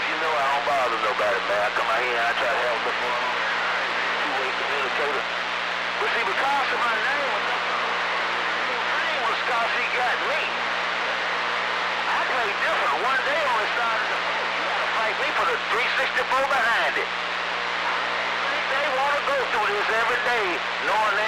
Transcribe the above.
you know I don't bother nobody, man. I come out here and I try to help the two-way communicator. But see, because of my name was because he got me. I play different. One day on the side of the boat, you gotta fight me for the 364 behind it. They want to go through this every day, knowing